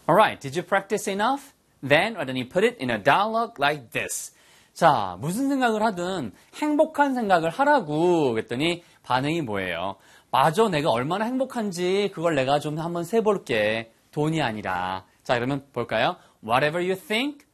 Alright, did you practice enough? Then, and then you put it in a dialogue like this. 자, 무슨 생각을 하든 행복한 생각을 하라고 그랬더니 반응이 뭐예요? 맞아, 내가 얼마나 행복한지 그걸 내가 좀 한번 세볼게. 돈이 아니라. 자, 그러면 볼까요? Whatever you think,